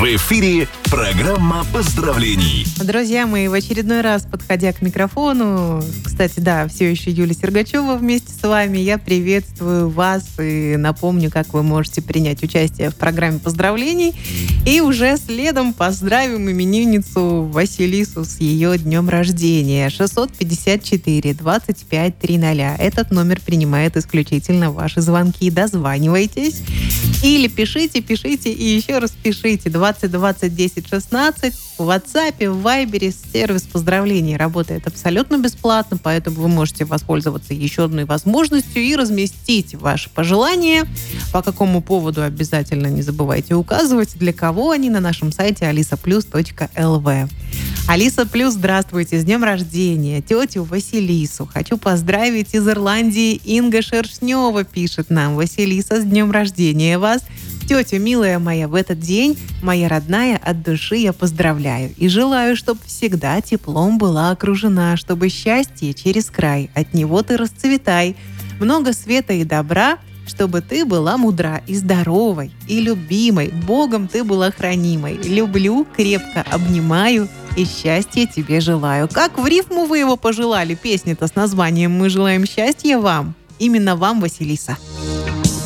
В эфире программа поздравлений. Друзья мои, в очередной раз, подходя к микрофону, кстати, да, все еще Юлия Сергачева вместе с вами, я приветствую вас и напомню, как вы можете принять участие в программе поздравлений. И уже следом поздравим именинницу Василису с ее днем рождения. 654-25-00. Этот номер принимает исключительно ваши звонки. Дозванивайтесь. Или пишите и еще раз пишите. 20 20 10 16. В WhatsApp, в Viber сервис поздравлений работает абсолютно бесплатно, поэтому вы можете воспользоваться еще одной возможностью и разместить ваши пожелания. По какому поводу обязательно не забывайте указывать, для кого они на нашем сайте alisaplus.lv. Алиса Плюс, здравствуйте, с днем рождения. Тетю Василису хочу поздравить из Ирландии. Инга Шершнева пишет нам: Василиса, с днем рождения вас. Тетя, милая моя, в этот день, моя родная, от души я поздравляю. И желаю, чтобы всегда теплом была окружена, чтобы счастье через край, от него ты расцветай. Много света и добра, чтобы ты была мудра и здоровой, и любимой, Богом ты была хранимой. Люблю, крепко обнимаю и счастья тебе желаю. Как в рифму вы его пожелали, песня-то с названием «Мы желаем счастья вам». Именно вам, Василиса.